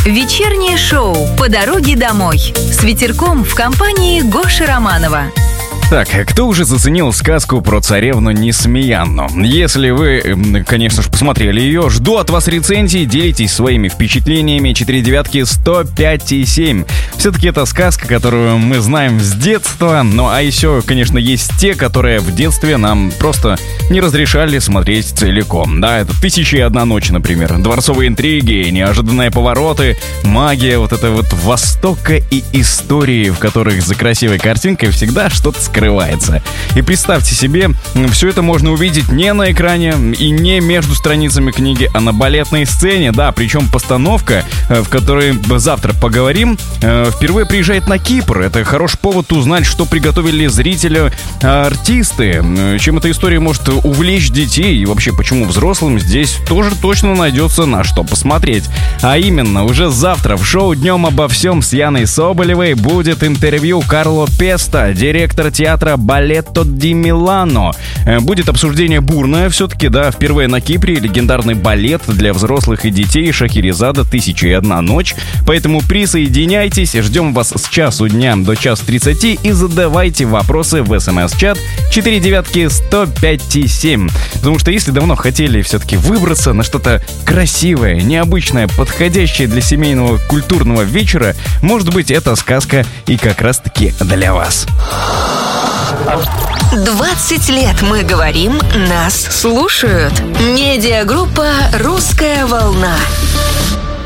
Вечернее шоу «По дороге домой» с ветерком в компании Гоши Романова. Так, кто уже заценил сказку про царевну Несмеянну? Если вы, конечно же, посмотрели ее, жду от вас рецензий, делитесь своими впечатлениями. 4 девятки 105,7. Все-таки это сказка, которую мы знаем с детства. Ну а еще, конечно, есть те, которые в детстве нам просто не разрешали смотреть целиком. Да, это «Тысяча и одна ночь», например. Дворцовые интриги, неожиданные повороты, магия вот это вот Востока и истории, в которых за красивой картинкой всегда что-то скрывается. И представьте себе, все это можно увидеть не на экране и не между страницами книги, а на балетной сцене. Да, причем постановка, в которой завтра поговорим, впервые приезжает на Кипр. Это хороший повод узнать, что приготовили зрителю артисты, чем эта история может увлечь детей и вообще почему взрослым здесь тоже точно найдется на что посмотреть. А именно, уже завтра в шоу «Днем обо всем» с Яной Соболевой будет интервью Карло Песта, директор театра Балетто ди Милано. Будет обсуждение бурное все-таки, да, впервые на Кипре легендарный балет для взрослых и детей Шахерезада «Тысяча и одна ночь». Поэтому присоединяйтесь, ждем вас с часу дня до 1:30 и задавайте вопросы в смс-чат 4 девятки 105,7. Потому что если давно хотели все-таки выбраться на что-то красивое, необычное, подходящее для семейного культурного вечера, может быть, эта сказка и как раз-таки для вас. 20 лет мы говорим, нас слушают. Медиагруппа «Русская волна».